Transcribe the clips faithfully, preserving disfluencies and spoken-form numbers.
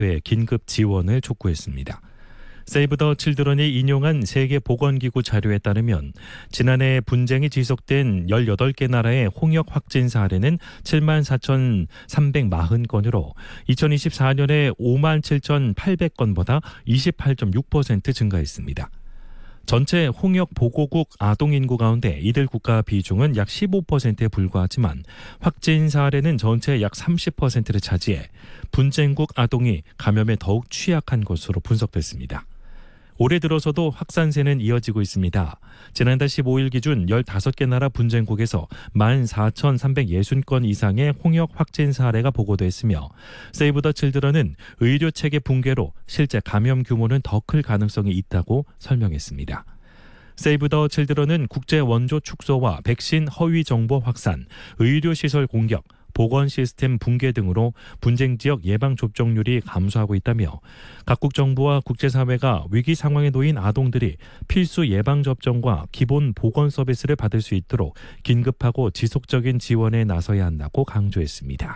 긴급 지원을 촉구했습니다. 세이브 더 칠드런이 인용한 세계보건기구 자료에 따르면 지난해 분쟁이 지속된 열여덟 개 나라의 홍역 확진 사례는 칠만 사천삼백사십 건으로 이천이십사 년에 오만 칠천팔백 건보다 이십팔 점 육 퍼센트 증가했습니다. 전체 홍역 보고국 아동 인구 가운데 이들 국가 비중은 약 십오 퍼센트에 불과하지만 확진 사례는 전체의 약 삼십 퍼센트를 차지해 분쟁국 아동이 감염에 더욱 취약한 것으로 분석됐습니다. 올해 들어서도 확산세는 이어지고 있습니다. 지난달 십오 일 기준 열다섯 개 나라 분쟁국에서 만 사천삼백육십 건 이상의 홍역 확진 사례가 보고됐으며 세이브 더 칠드런은 의료체계 붕괴로 실제 감염 규모는 더 클 가능성이 있다고 설명했습니다. 세이브 더 칠드런은 국제 원조 축소와 백신 허위 정보 확산, 의료시설 공격, 보건 시스템 붕괴 등으로 분쟁 지역 예방 접종률이 감소하고 있다며 각국 정부와 국제사회가 위기 상황에 놓인 아동들이 필수 예방 접종과 기본 보건 서비스를 받을 수 있도록 긴급하고 지속적인 지원에 나서야 한다고 강조했습니다.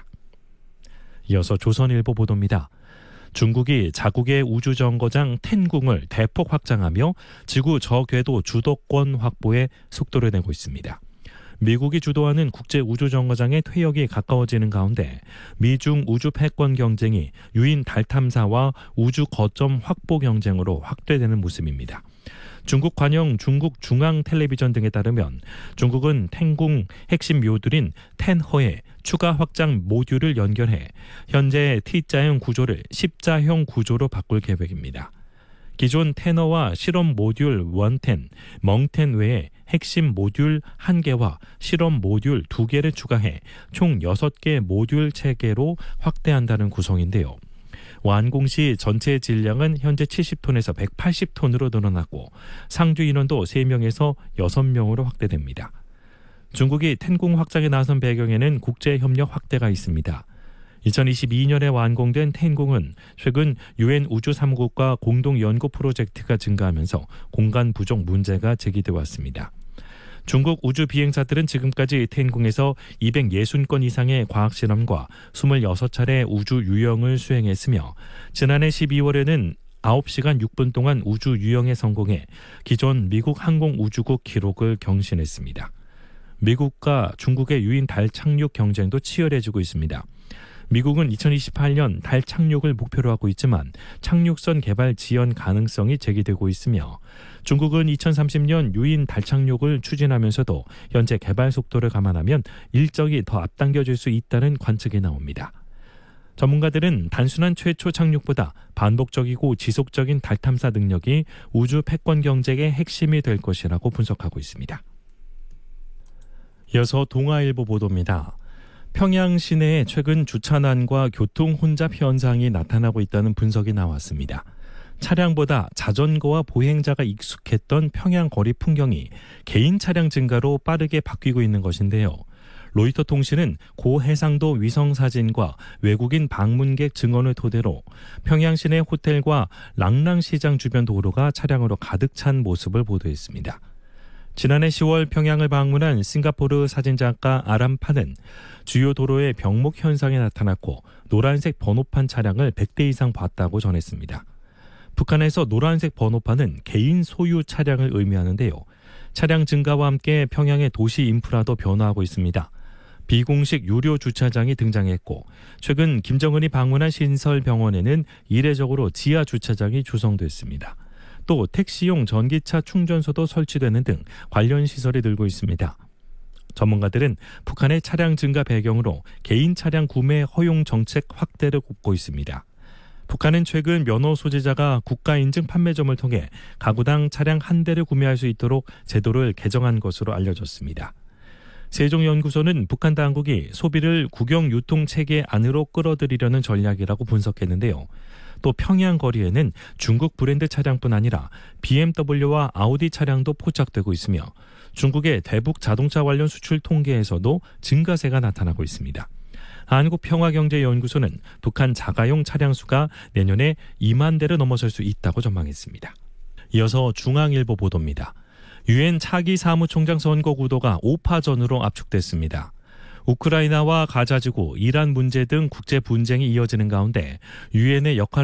이어서 조선일보 보도입니다. 중국이 자국의 우주정거장 텐궁을 대폭 확장하며 지구 저궤도 주도권 확보에 속도를 내고 있습니다. 미국이 주도하는 국제우주정거장의 퇴역이 가까워지는 가운데 미중 우주 패권 경쟁이 유인 달 탐사와 우주 거점 확보 경쟁으로 확대되는 모습입니다. 중국 관영 중국 중앙텔레비전 등에 따르면 중국은 텐궁 핵심 묘들인 텐허에 추가 확장 모듈을 연결해 현재 T자형 구조를 십자형 구조로 바꿀 계획입니다. 기존 텐어와 실험 모듈 원텐, 멍텐 외에 핵심 모듈 한 개와 실험 모듈 두 개를 추가해 총 여섯 개 모듈 체계로 확대한다는 구성인데요. 완공 시 전체 질량은 현재 칠십 톤에서 백팔십 톤으로 늘어나고 상주 인원도 세 명에서 여섯 명으로 확대됩니다. 중국이 텐궁 확장에 나선 배경에는 국제협력 확대가 있습니다. 이천이십이 년에 완공된 텐궁은 최근 유엔 우주 삼 국과 공동 연구 프로젝트가 증가하면서 공간 부족 문제가 제기돼 왔습니다. 중국 우주 비행사들은 지금까지 텐궁에서 이백육십 건 이상의 과학실험과 이십육 차례 우주 유영을 수행했으며 지난해 십이 월에는 아홉 시간 육 분 동안 우주 유영에 성공해 기존 미국 항공우주국 기록을 경신했습니다. 미국과 중국의 유인 달 착륙 경쟁도 치열해지고 있습니다. 미국은 이천이십팔 년 달 착륙을 목표로 하고 있지만 착륙선 개발 지연 가능성이 제기되고 있으며 중국은 이천삼십 년 유인 달 착륙을 추진하면서도 현재 개발 속도를 감안하면 일정이 더 앞당겨질 수 있다는 관측이 나옵니다. 전문가들은 단순한 최초 착륙보다 반복적이고 지속적인 달 탐사 능력이 우주 패권 경쟁의 핵심이 될 것이라고 분석하고 있습니다. 이어서 동아일보 보도입니다. 평양 시내에 최근 주차난과 교통 혼잡 현상이 나타나고 있다는 분석이 나왔습니다. 차량보다 자전거와 보행자가 익숙했던 평양 거리 풍경이 개인 차량 증가로 빠르게 바뀌고 있는 것인데요. 로이터 통신은 고 해상도 위성사진과 외국인 방문객 증언을 토대로 평양 시내 호텔과 랑랑시장 주변 도로가 차량으로 가득 찬 모습을 보도했습니다. 지난해 시월 평양을 방문한 싱가포르 사진작가 아람파는 주요 도로에 병목 현상이 나타났고 노란색 번호판 차량을 백 대 이상 봤다고 전했습니다. 북한에서 노란색 번호판은 개인 소유 차량을 의미하는데요. 차량 증가와 함께 평양의 도시 인프라도 변화하고 있습니다. 비공식 유료 주차장이 등장했고 최근 김정은이 방문한 신설병원에는 이례적으로 지하 주차장이 조성됐습니다. 또 택시용 전기차 충전소도 설치되는 등 관련 시설이 늘고 있습니다. 전문가들은 북한의 차량 증가 배경으로 개인 차량 구매 허용 정책 확대를 꼽고 있습니다. 북한은 최근 면허 소지자가 국가인증 판매점을 통해 가구당 차량 한 대를 구매할 수 있도록 제도를 개정한 것으로 알려졌습니다. 세종연구소는 북한 당국이 소비를 국영 유통 체계 안으로 끌어들이려는 전략이라고 분석했는데요. 또 평양 거리에는 중국 브랜드 차량뿐 아니라 비엠더블유와 아우디 차량도 포착되고 있으며 중국의 대북 자동차 관련 수출 통계에서도 증가세가 나타나고 있습니다. 한국평화경제연구소는 북한 자가용 차량 수가 내년에 이만 대를 넘어설 수 있다고 전망했습니다. 이어서 중앙일보 보도입니다. 유엔 차기 사무총장 선거 구도가 오 파전으로 압축됐습니다. 우크라이나와 가자지구, 이란 문제 등 국제 분쟁이 이어지는 가운데 유엔의 역할